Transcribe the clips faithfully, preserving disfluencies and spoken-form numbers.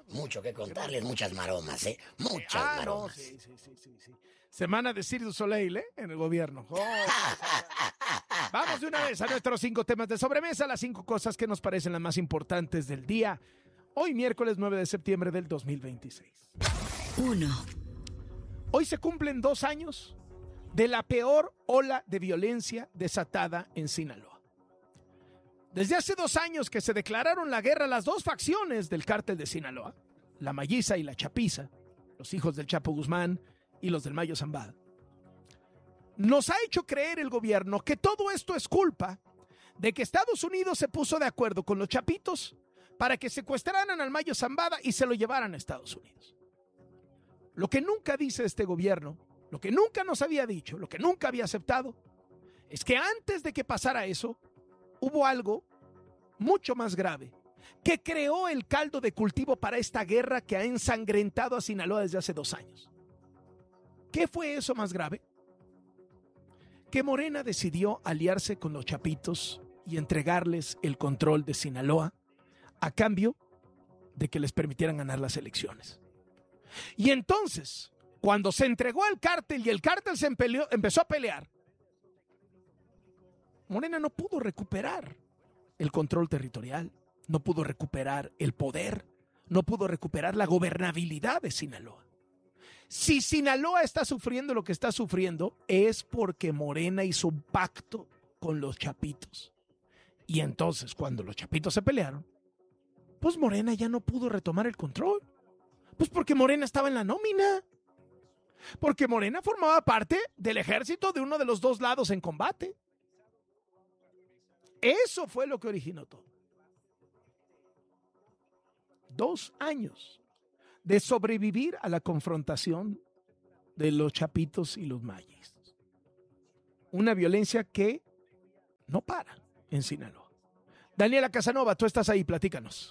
mucho que contarles, muchas maromas, ¿eh? Muchas ah, maromas. No, sí, sí, sí, sí, sí. Semana de Cirque du Soleil, ¿eh? En el gobierno. Oh, vamos de una vez a nuestros cinco temas de sobremesa, las cinco cosas que nos parecen las más importantes del día. Hoy, miércoles nueve de septiembre del dos mil veintiséis. Uno. Hoy se cumplen dos años de la peor ola de violencia desatada en Sinaloa. Desde hace dos años que se declararon la guerra las dos facciones del cártel de Sinaloa, la Malliza y la Chapiza, los hijos del Chapo Guzmán y los del Mayo Zambada, nos ha hecho creer el gobierno que todo esto es culpa de que Estados Unidos se puso de acuerdo con los Chapitos para que secuestraran al Mayo Zambada y se lo llevaran a Estados Unidos. Lo que nunca dice este gobierno, lo que nunca nos había dicho, lo que nunca había aceptado, es que antes de que pasara eso, hubo algo mucho más grave que creó el caldo de cultivo para esta guerra que ha ensangrentado a Sinaloa desde hace dos años. ¿Qué fue eso más grave? Que Morena decidió aliarse con los Chapitos y entregarles el control de Sinaloa a cambio de que les permitieran ganar las elecciones. Y entonces, cuando se entregó al cártel y el cártel se empeleó, empezó a pelear, Morena no pudo recuperar el control territorial, no pudo recuperar el poder, no pudo recuperar la gobernabilidad de Sinaloa. Si Sinaloa está sufriendo lo que está sufriendo, es porque Morena hizo un pacto con los Chapitos. Y entonces, cuando los Chapitos se pelearon, pues Morena ya no pudo retomar el control. Pues porque Morena estaba en la nómina. Porque Morena formaba parte del ejército de uno de los dos lados en combate. Eso fue lo que originó todo. Dos años de sobrevivir a la confrontación de los Chapitos y los Mayis. Una violencia que no para en Sinaloa. Daniela Casanova, tú estás ahí, platícanos.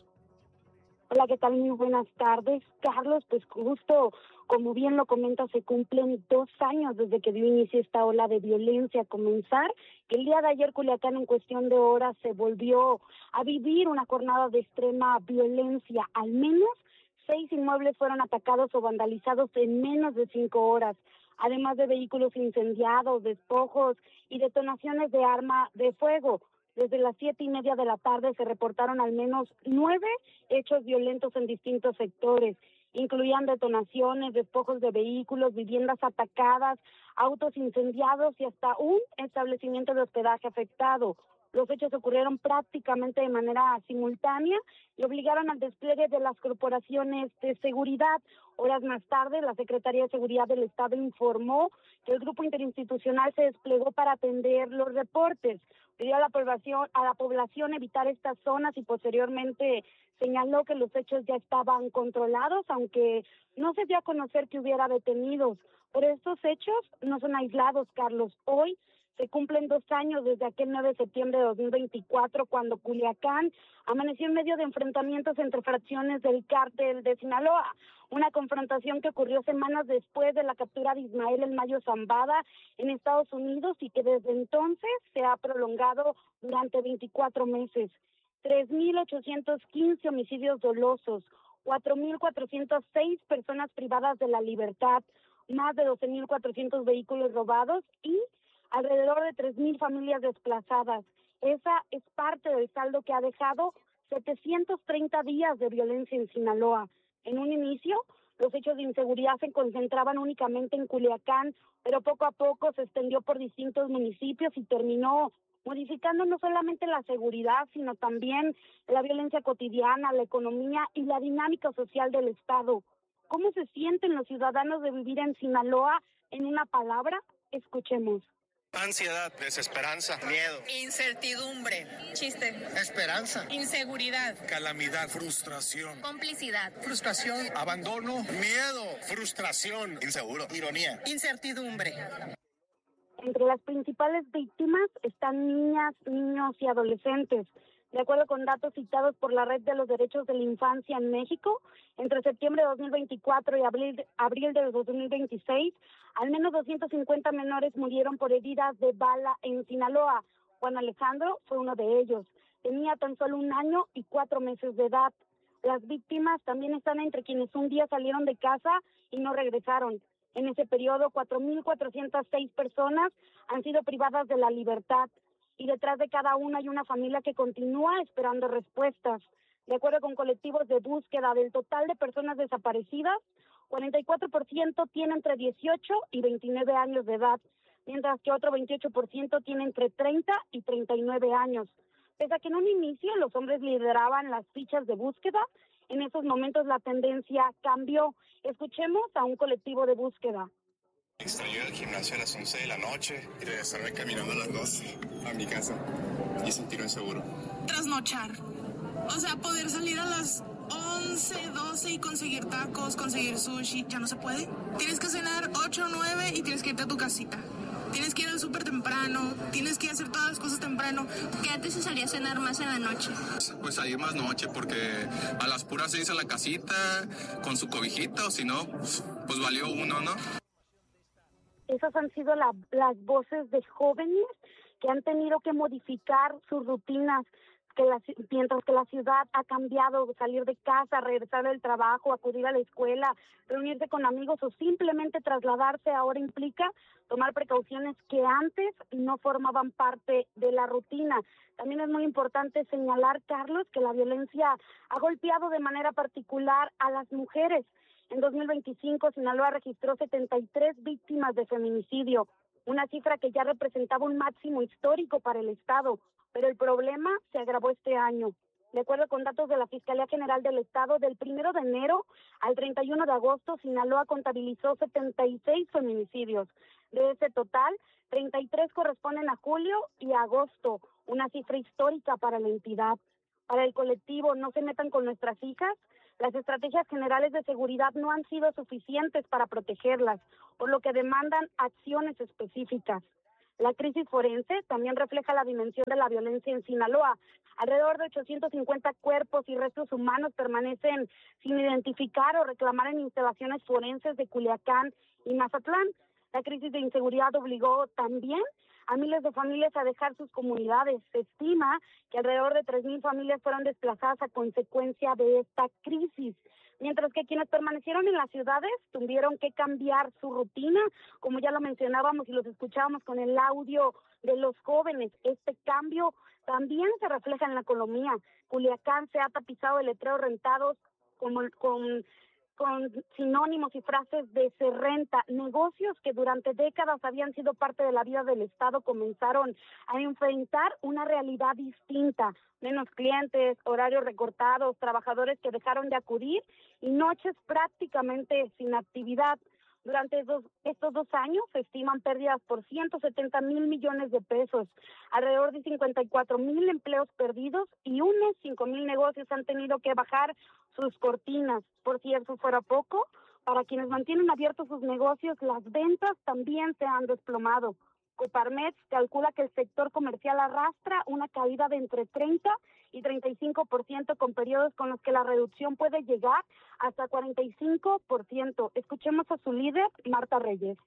Hola, ¿qué tal? Muy buenas tardes. Carlos, pues justo como bien lo comenta, se cumplen dos años desde que dio inicio esta ola de violencia a comenzar. El día de ayer Culiacán en cuestión de horas se volvió a vivir una jornada de extrema violencia. Al menos seis inmuebles fueron atacados o vandalizados en menos de cinco horas, además de vehículos incendiados, despojos y detonaciones de arma de fuego. Desde las siete y media de la tarde se reportaron al menos nueve hechos violentos en distintos sectores. Incluían detonaciones, despojos de vehículos, viviendas atacadas, autos incendiados y hasta un establecimiento de hospedaje afectado. Los hechos ocurrieron prácticamente de manera simultánea y obligaron al despliegue de las corporaciones de seguridad. Horas más tarde, la Secretaría de Seguridad del Estado informó que el grupo interinstitucional se desplegó para atender los reportes. Pidió a la población, a la población evitar estas zonas y posteriormente señaló que los hechos ya estaban controlados, aunque no se dio a conocer que hubiera detenidos. Pero estos hechos no son aislados, Carlos. Hoy se cumplen dos años desde aquel nueve de septiembre de dos mil veinticuatro, cuando Culiacán amaneció en medio de enfrentamientos entre fracciones del cártel de Sinaloa. Una confrontación que ocurrió semanas después de la captura de Ismael El Mayo Zambada en Estados Unidos y que desde entonces se ha prolongado durante veinticuatro meses. tres mil ochocientos quince homicidios dolosos, cuatro mil cuatrocientas seis personas privadas de la libertad, más de doce mil cuatrocientos vehículos robados y alrededor de tres mil familias desplazadas. Esa es parte del saldo que ha dejado setecientos treinta días de violencia en Sinaloa. En un inicio, los hechos de inseguridad se concentraban únicamente en Culiacán, pero poco a poco se extendió por distintos municipios y terminó modificando no solamente la seguridad, sino también la violencia cotidiana, la economía y la dinámica social del Estado. ¿Cómo se sienten los ciudadanos de vivir en Sinaloa? En una palabra, escuchemos. Ansiedad, desesperanza, miedo, incertidumbre, chiste, esperanza, inseguridad, calamidad, frustración, complicidad, frustración, abandono, miedo, frustración, inseguro, ironía, incertidumbre. Entre las principales víctimas están niñas, niños y adolescentes. De acuerdo con datos citados por la Red de los Derechos de la Infancia en México, entre septiembre de dos mil veinticuatro y abril, abril de dos mil veintiséis, al menos doscientos cincuenta menores murieron por heridas de bala en Sinaloa. Juan Alejandro fue uno de ellos. Tenía tan solo un año y cuatro meses de edad. Las víctimas también están entre quienes un día salieron de casa y no regresaron. En ese periodo, cuatro mil cuatrocientas seis personas han sido privadas de la libertad y detrás de cada una hay una familia que continúa esperando respuestas. De acuerdo con colectivos de búsqueda, del total de personas desaparecidas, cuarenta y cuatro por ciento tiene entre dieciocho y veintinueve años de edad, mientras que otro veintiocho por ciento tiene entre treinta y treinta y nueve años. Pese a que en un inicio los hombres lideraban las fichas de búsqueda, en esos momentos la tendencia cambió. Escuchemos a un colectivo de búsqueda. Extrañé al gimnasio a las once de la noche y regresarme caminando a las doce a mi casa y sentirme inseguro. Trasnochar. O sea, poder salir a las once, doce y conseguir tacos, conseguir sushi, ya no se puede. Tienes que cenar ocho o nueve y tienes que irte a tu casita. Tienes que ir al súper temprano, tienes que hacer todas las cosas temprano. Que antes se salía a cenar más en la noche. Pues ahí más noche, porque a las puras seis a la casita, con su cobijita, o si no, pues valió uno, ¿no? Esas han sido la, las voces de jóvenes que han tenido que modificar sus rutinas, que la, mientras que la ciudad ha cambiado, salir de casa, regresar del trabajo, acudir a la escuela, reunirse con amigos o simplemente trasladarse ahora implica tomar precauciones que antes no formaban parte de la rutina. También es muy importante señalar, Carlos, que la violencia ha golpeado de manera particular a las mujeres. En dos mil veinticinco, Sinaloa registró setenta y tres víctimas de feminicidio, una cifra que ya representaba un máximo histórico para el Estado, pero el problema se agravó este año. De acuerdo con datos de la Fiscalía General del Estado, del primero de enero al treinta y uno de agosto, Sinaloa contabilizó setenta y seis feminicidios. De ese total, treinta y tres corresponden a julio y a agosto, una cifra histórica para la entidad. Para el colectivo No se metan con nuestras hijas, las estrategias generales de seguridad no han sido suficientes para protegerlas, por lo que demandan acciones específicas. La crisis forense también refleja la dimensión de la violencia en Sinaloa. Alrededor de ochocientos cincuenta cuerpos y restos humanos permanecen sin identificar o reclamar en instalaciones forenses de Culiacán y Mazatlán. La crisis de inseguridad obligó también a miles de familias a dejar sus comunidades. Se estima que alrededor de tres mil familias fueron desplazadas a consecuencia de esta crisis, mientras que quienes permanecieron en las ciudades tuvieron que cambiar su rutina, como ya lo mencionábamos y los escuchábamos con el audio de los jóvenes. Este cambio también se refleja en la economía. Culiacán se ha tapizado de letreros rentados como con con sinónimos y frases de se renta. Negocios que durante décadas habían sido parte de la vida del Estado comenzaron a enfrentar una realidad distinta. Menos clientes, horarios recortados, trabajadores que dejaron de acudir y noches prácticamente sin actividad. Durante estos, estos dos años se estiman pérdidas por ciento setenta mil millones de pesos, alrededor de cincuenta y cuatro mil empleos perdidos y unos cinco mil negocios han tenido que bajar sus cortinas. Por si eso fuera poco, para quienes mantienen abiertos sus negocios, las ventas también se han desplomado. Coparmex calcula que el sector comercial arrastra una caída de entre treinta y treinta y cinco por ciento con periodos con los que la reducción puede llegar hasta cuarenta y cinco por ciento. Escuchemos a su líder, Marta Reyes.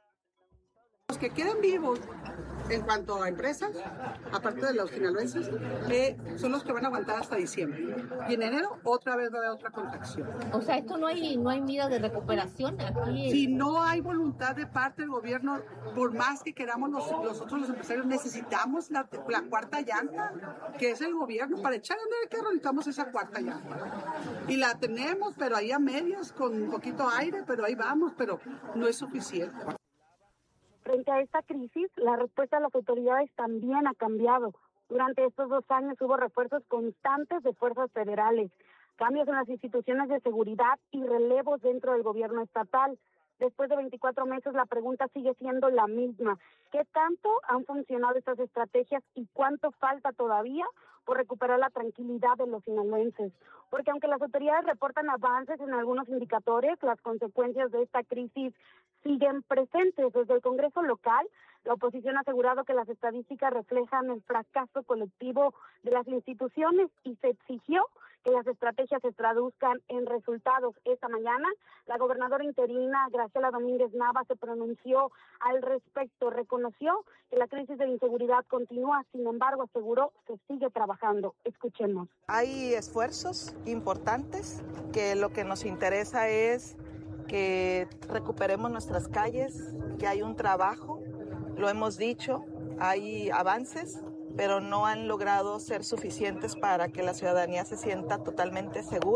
Los que quedan vivos en cuanto a empresas, aparte de los sinaloenses, eh, son los que van a aguantar hasta diciembre. Y en enero otra vez va a haber otra contracción. O sea, esto no hay no hay medida de recuperación aquí. Si no hay voluntad de parte del gobierno, por más que queramos los, nosotros los empresarios, necesitamos la, la cuarta llanta, que es el gobierno. Para echar a andar el carro necesitamos esa cuarta llanta. Y la tenemos, pero ahí a medias, con un poquito de aire, pero ahí vamos, pero no es suficiente. Frente a esta crisis, la respuesta de las autoridades también ha cambiado. Durante estos dos años hubo refuerzos constantes de fuerzas federales, cambios en las instituciones de seguridad y relevos dentro del gobierno estatal. Después de veinticuatro meses, la pregunta sigue siendo la misma. ¿Qué tanto han funcionado estas estrategias y cuánto falta todavía por recuperar la tranquilidad de los sinaloenses? Porque aunque las autoridades reportan avances en algunos indicadores, las consecuencias de esta crisis siguen presentes. Desde el Congreso local, la oposición ha asegurado que las estadísticas reflejan el fracaso colectivo de las instituciones y se exigió que las estrategias se traduzcan en resultados. Esta mañana, la gobernadora interina Graciela Domínguez Nava se pronunció al respecto. Reconoció que la crisis de inseguridad continúa, sin embargo, aseguró se sigue trabajando. Escuchemos. Hay esfuerzos importantes, que lo que nos interesa es que recuperemos nuestras calles, que hay un trabajo, lo hemos dicho, hay avances, pero no han logrado ser suficientes para que la ciudadanía se sienta totalmente segura.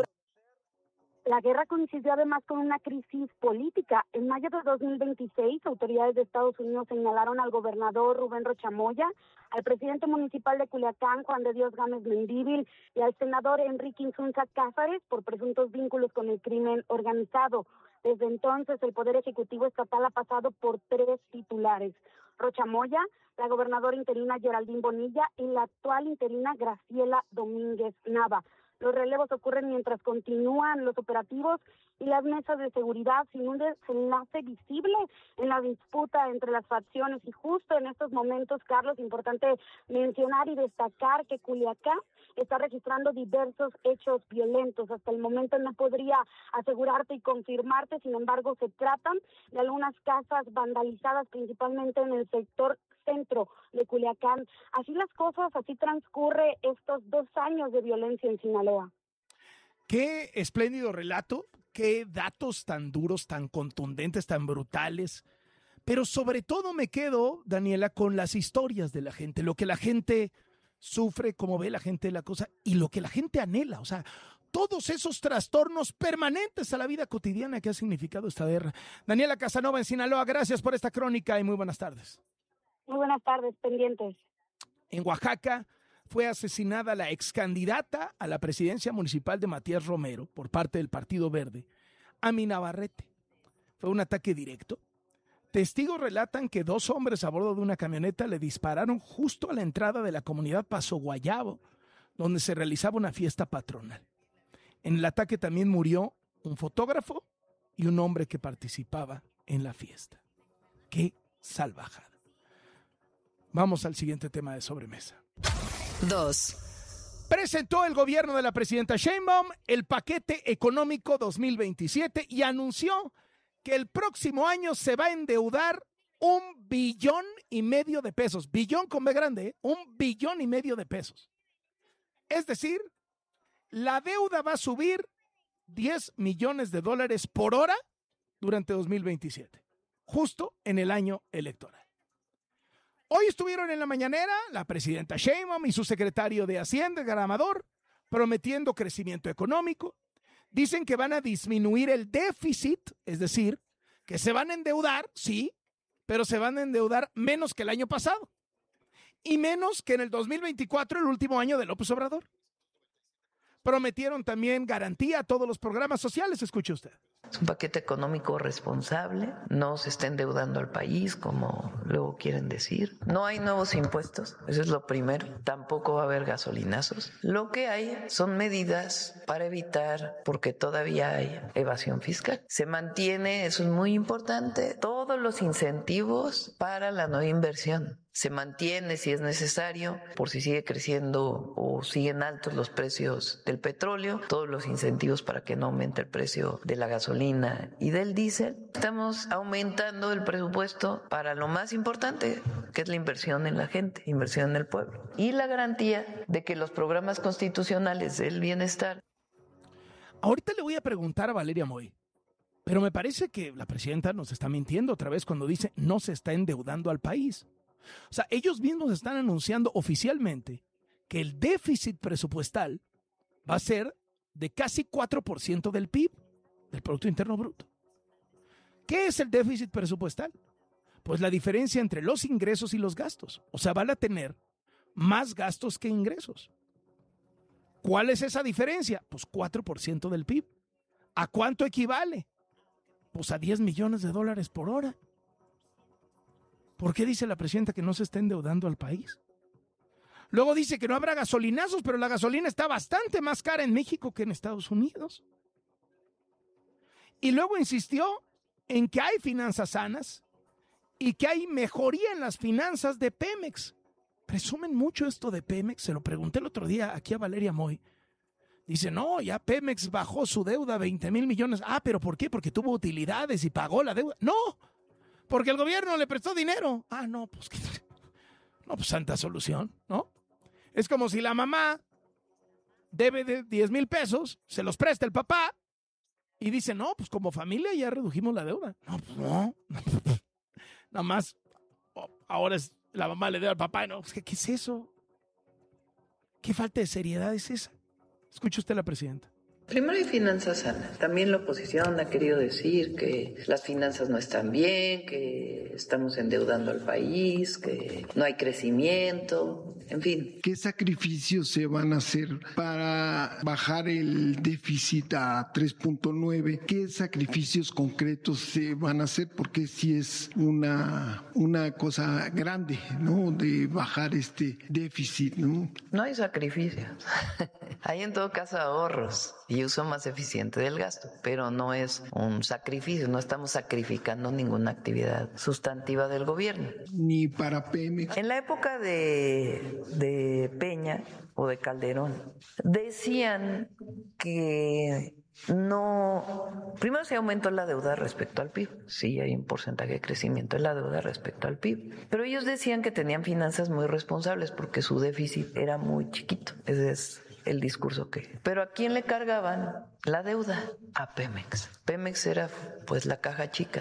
La guerra coincidió además con una crisis política. En mayo de dos mil veintiséis, autoridades de Estados Unidos señalaron al gobernador Rubén Rocha Moya, al presidente municipal de Culiacán, Juan de Dios Gámez Mendívil, y al senador Enrique Insunza Cázares por presuntos vínculos con el crimen organizado. Desde entonces, el Poder Ejecutivo Estatal ha pasado por tres titulares: Rocha Moya, la gobernadora interina Geraldine Bonilla y la actual interina Graciela Domínguez Nava. Los relevos ocurren mientras continúan los operativos y las mesas de seguridad sin un desenlace visible en la disputa entre las facciones. Y justo en estos momentos, Carlos, importante mencionar y destacar que Culiacán está registrando diversos hechos violentos. Hasta el momento no podría asegurarte y confirmarte, sin embargo, se tratan de algunas casas vandalizadas, principalmente en el sector centro de Culiacán. Así las cosas, así transcurre estos dos años de violencia en Sinaloa. Qué espléndido relato, qué datos tan duros, tan contundentes, tan brutales. Pero sobre todo me quedo, Daniela, con las historias de la gente, lo que la gente sufre, cómo ve la gente la cosa y lo que la gente anhela. O sea, todos esos trastornos permanentes a la vida cotidiana que ha significado esta guerra. Daniela Casanova en Sinaloa, gracias por esta crónica y muy buenas tardes. Muy buenas tardes, pendientes. En Oaxaca fue asesinada la excandidata a la presidencia municipal de Matías Romero por parte del Partido Verde, Ami Navarrete. Fue un ataque directo. Testigos relatan que dos hombres a bordo de una camioneta le dispararon justo a la entrada de la comunidad Paso Guayabo, donde se realizaba una fiesta patronal. En el ataque también murió un fotógrafo y un hombre que participaba en la fiesta. ¡Qué salvajada! Vamos al siguiente tema de sobremesa. Dos. Presentó el gobierno de la presidenta Sheinbaum el paquete económico dos mil veintisiete y anunció que el próximo año se va a endeudar un billón y medio de pesos. Billón con B grande, ¿eh? Un billón y medio de pesos. Es decir, la deuda va a subir diez millones de dólares por hora durante dos mil veintisiete, justo en el año electoral. Hoy estuvieron en la mañanera la presidenta Sheinbaum y su secretario de Hacienda, Edgar Amador, prometiendo crecimiento económico. Dicen que van a disminuir el déficit, es decir, que se van a endeudar, sí, pero se van a endeudar menos que el año pasado y menos que en el dos mil veinticuatro, el último año de López Obrador. Prometieron también garantía a todos los programas sociales, escuche usted. Es un paquete económico responsable, no se está endeudando al país como luego quieren decir. No hay nuevos impuestos, eso es lo primero. Tampoco va a haber gasolinazos. Lo que hay son medidas para evitar, porque todavía hay evasión fiscal. Se mantiene, eso es muy importante, todos los incentivos para la nueva inversión. Se mantiene si es necesario, por si sigue creciendo o siguen altos los precios del petróleo, todos los incentivos para que no aumente el precio de la gasolina y del diésel. Estamos aumentando el presupuesto para lo más importante, que es la inversión en la gente, inversión en el pueblo. Y la garantía de que los programas constitucionales del bienestar. Ahorita le voy a preguntar a Valeria Moy, pero me parece que la presidenta nos está mintiendo otra vez cuando dice no se está endeudando al país. O sea, ellos mismos están anunciando oficialmente que el déficit presupuestal va a ser de casi cuatro por ciento del P I B, del Producto Interno Bruto. ¿Qué es el déficit presupuestal? Pues la diferencia entre los ingresos y los gastos. O sea, van a tener más gastos que ingresos. ¿Cuál es esa diferencia? Pues cuatro por ciento del P I B. ¿A cuánto equivale? Pues a diez millones de dólares por hora. ¿Por qué dice la presidenta que no se está endeudando al país? Luego dice que no habrá gasolinazos, pero la gasolina está bastante más cara en México que en Estados Unidos. Y luego insistió en que hay finanzas sanas y que hay mejoría en las finanzas de Pemex. Presumen mucho esto de Pemex, se lo pregunté el otro día aquí a Valeria Moy. Dice, no, ya Pemex bajó su deuda a veinte mil millones. Ah, ¿pero por qué? Porque tuvo utilidades y pagó la deuda. No, porque el gobierno le prestó dinero. Ah, no, pues, no, pues santa solución, ¿no? Es como si la mamá debe de diez mil pesos, se los presta el papá y dice, no, pues como familia ya redujimos la deuda. No, pues no. Nada más, ahora es, la mamá le debe al papá. No, pues, ¿qué, ¿qué es eso? ¿Qué falta de seriedad es esa? Escuche usted a la presidenta. Primero hay finanzas sanas. También la oposición ha querido decir que las finanzas no están bien, que estamos endeudando al país, que no hay crecimiento, en fin. ¿Qué sacrificios se van a hacer para bajar el déficit a tres punto nueve? ¿Qué sacrificios concretos se van a hacer? Porque sí es una, una cosa grande, ¿no? De bajar este déficit, ¿no? No hay sacrificios. Hay en todo caso ahorros y uso más eficiente del gasto, pero no es un sacrificio, no estamos sacrificando ninguna actividad sustantiva del gobierno. Ni para Pemex. En la época de, de Peña o de Calderón, decían que no, primero se aumentó la deuda respecto al P I B, sí hay un porcentaje de crecimiento en la deuda respecto al P I B, pero ellos decían que tenían finanzas muy responsables porque su déficit era muy chiquito, ese es el discurso que... Pero ¿a quién le cargaban la deuda? A Pemex. Pemex era pues la caja chica.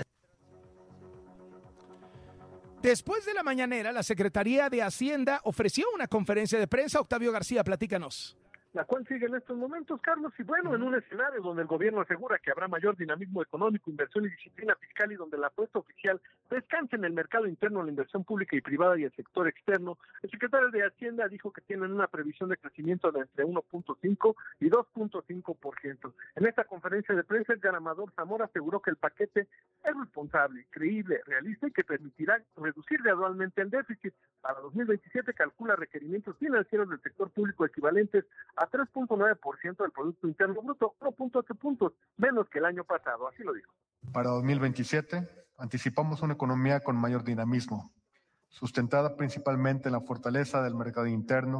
Después de la mañanera, la Secretaría de Hacienda ofreció una conferencia de prensa. Octavio García, platícanos. La cual sigue en estos momentos, Carlos, y bueno, en un escenario donde el gobierno asegura que habrá mayor dinamismo económico, inversión y disciplina fiscal, y donde la apuesta oficial descansa en el mercado interno, la inversión pública y privada y el sector externo, el secretario de Hacienda dijo que tienen una previsión de crecimiento de entre uno punto cinco y dos punto cinco por ciento. En esta conferencia de prensa, Edgar Amador Zamora aseguró que el paquete es responsable, creíble, realista y que permitirá reducir gradualmente el déficit. Para dos mil veintisiete calcula requerimientos financieros del sector público equivalentes a tres punto nueve por ciento del Producto Interno Bruto, uno punto ocho puntos menos que el año pasado, así lo dijo. Para dos mil veintisiete anticipamos una economía con mayor dinamismo, sustentada principalmente en la fortaleza del mercado interno,